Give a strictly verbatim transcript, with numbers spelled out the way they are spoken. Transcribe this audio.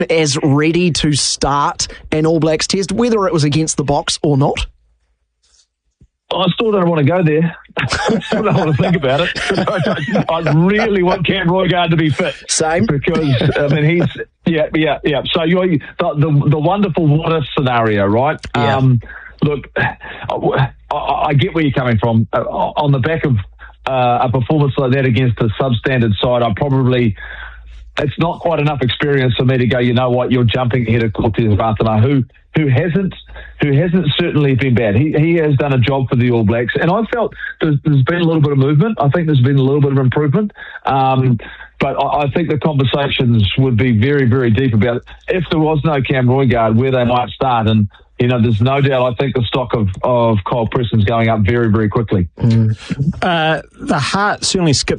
as ready to start an All Blacks test, whether it was against the Box or not? I still don't want to go there. I still don't want to think about it. I, I really want Cam Roigard to be fit. Same. Because, I mean, he's, yeah, yeah, yeah. So you're, the, the, the wonderful what-if scenario, right? Yeah. Um, look, I, I get where you're coming from. Uh, on the back of uh, a performance like that against a substandard side, I probably... It's not quite enough experience for me to go, you know what, you're jumping ahead of Cortez Vantana, who who hasn't who hasn't certainly been bad. He he has done a job for the All Blacks, and I felt there's, there's been a little bit of movement. I think there's been a little bit of improvement. Um, but I, I think the conversations would be very, very deep about it. If there was no Cam Roigard, where they might start. And, you know, there's no doubt I think the stock of, of Kyle Preston's going up very, very quickly. Mm. Uh, the Heart certainly skipped